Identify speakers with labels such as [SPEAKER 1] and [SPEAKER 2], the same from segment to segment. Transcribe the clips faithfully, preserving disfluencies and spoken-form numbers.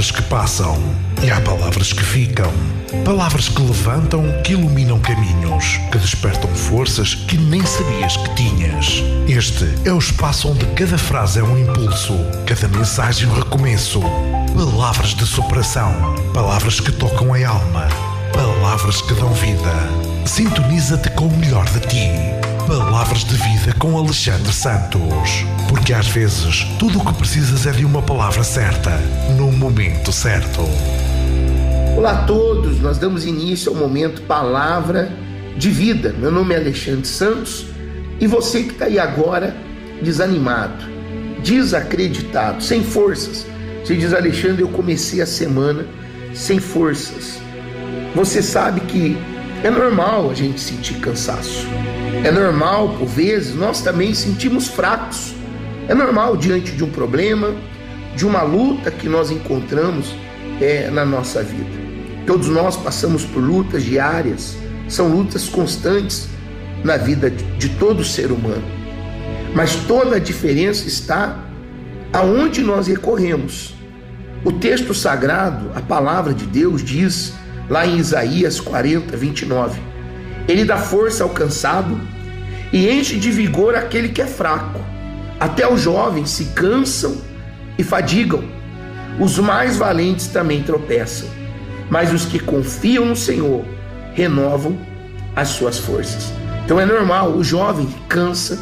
[SPEAKER 1] palavras que passam e há palavras que ficam. Palavras que levantam, que iluminam caminhos, que despertam forças que nem sabias que tinhas. Este é o espaço onde cada frase é um impulso, cada mensagem um recomeço. Palavras de superação, palavras que tocam a alma, palavras que dão vida. Sintoniza-te com o melhor de ti. Palavras de vida com Alexandre Santos. Porque às vezes tudo o que precisas é de uma palavra certa, no momento certo.
[SPEAKER 2] Olá a todos, nós damos início ao momento Palavra de Vida. Meu nome é Alexandre Santos e você que está aí agora desanimado, desacreditado, sem forças. Você diz: Alexandre, eu comecei a semana sem forças. Você sabe que é normal a gente sentir cansaço. É normal, por vezes, nós também sentimos fracos. É normal diante de um problema, de uma luta que nós encontramos é, na nossa vida. Todos nós passamos por lutas diárias, são lutas constantes na vida de, de todo ser humano. Mas toda a diferença está aonde nós recorremos. O texto sagrado, a palavra de Deus diz, lá em Isaías quarenta, vinte e nove, Ele dá força ao cansado e enche de vigor aquele que é fraco. Até os jovens se cansam e fadigam. Os mais valentes também tropeçam. Mas os que confiam no Senhor renovam as suas forças. Então é normal, o jovem cansa.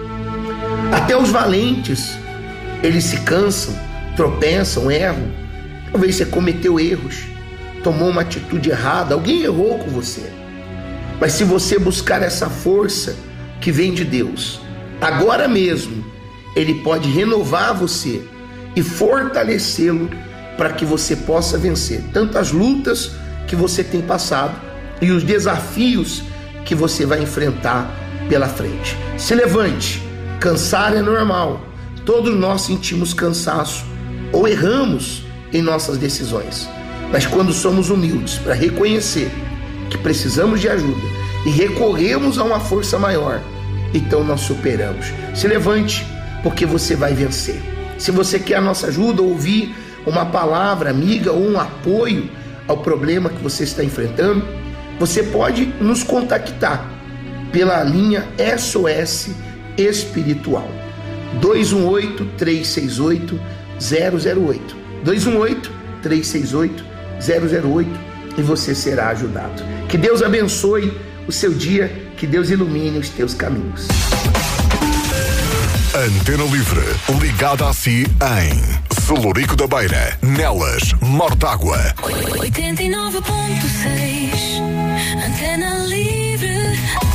[SPEAKER 2] Até os valentes, eles se cansam, tropeçam, erram. Talvez você cometeu erros, tomou uma atitude errada, alguém errou com você. Mas se você buscar essa força que vem de Deus, agora mesmo, Ele pode renovar você e fortalecê-lo para que você possa vencer tantas lutas que você tem passado e os desafios que você vai enfrentar pela frente. Se levante, cansar é normal, todos nós sentimos cansaço ou erramos em nossas decisões, mas quando somos humildes para reconhecer que precisamos de ajuda e recorremos a uma força maior, então nós superamos. Se levante, porque você vai vencer. Se você quer a nossa ajuda, ouvir uma palavra amiga ou um apoio ao problema que você está enfrentando, você pode nos contactar pela linha S O S Espiritual dois um oito, três seis oito, zero zero oito dois um oito, três seis oito, zero zero oito e você será ajudado. Que Deus abençoe o seu dia, que Deus ilumine os teus caminhos.
[SPEAKER 3] Antena Livre, ligada a si em Celurico da Beira, Nelas, Mortágua.
[SPEAKER 4] oitenta e nove ponto seis, Antena Livre.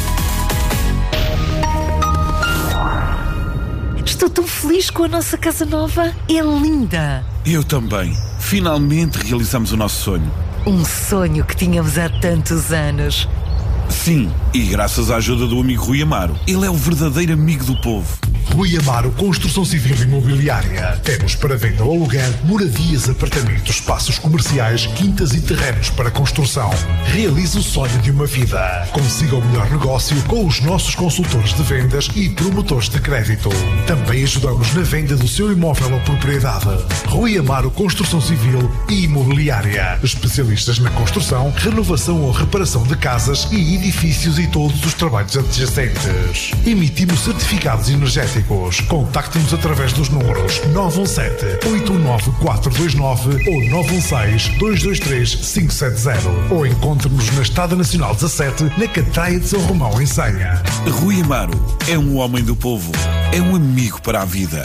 [SPEAKER 5] Estou tão feliz com a nossa casa nova, é linda.
[SPEAKER 6] Eu também, finalmente realizamos o nosso sonho.
[SPEAKER 5] Um sonho que tínhamos há tantos anos.
[SPEAKER 6] Sim, e graças à ajuda do amigo Rui Amaro. Ele é o verdadeiro amigo do povo.
[SPEAKER 1] Rui Amaro Construção Civil Imobiliária. Temos para venda ou aluguer moradias, apartamentos, espaços comerciais, quintas e terrenos para construção. Realize o sonho de uma vida. Consiga o melhor negócio com os nossos consultores de vendas e promotores de crédito. Também ajudamos na venda do seu imóvel ou propriedade. Rui Amaro Construção Civil e Imobiliária. Especialistas na construção, renovação ou reparação de casas e edifícios e todos os trabalhos adjacentes. Emitimos certificados energéticos. Contacte-nos através dos números nove um sete, oito um nove, quatro dois nove ou nove um seis, dois dois três, cinco sete zero ou encontre-nos na Estrada Nacional dezassete, na Catraia de São Romão, em Senha.
[SPEAKER 6] Rui Amaro é um homem do povo, é um amigo para a vida.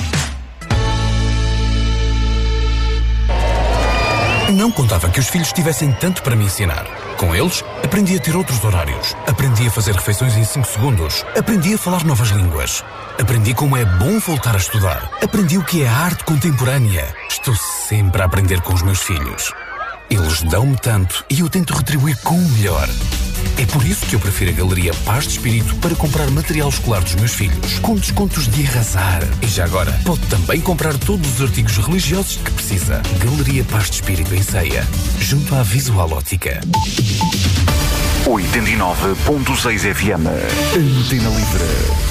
[SPEAKER 7] Não contava que os filhos tivessem tanto para me ensinar. Com eles, aprendi a ter outros horários. Aprendi a fazer refeições em cinco segundos. Aprendi a falar novas línguas. Aprendi como é bom voltar a estudar. Aprendi o que é arte contemporânea. Estou sempre a aprender com os meus filhos. Eles dão-me tanto e eu tento retribuir com o melhor. É por isso que eu prefiro a Galeria Paz de Espírito para comprar material escolar dos meus filhos, com descontos de arrasar. E já agora, pode também comprar todos os artigos religiosos que precisa. Galeria Paz de Espírito em Ceia, junto à Visual Ótica.
[SPEAKER 3] oitenta e nove ponto seis F M. Antena Livre.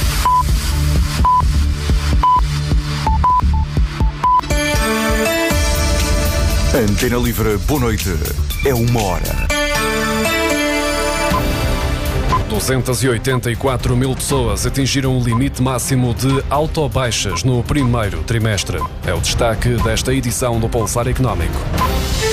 [SPEAKER 3] Antena Livre, boa noite. É uma hora.
[SPEAKER 8] duzentas e oitenta e quatro mil pessoas atingiram o limite máximo de autobaixas no primeiro trimestre. É o destaque desta edição do Pulsar Económico.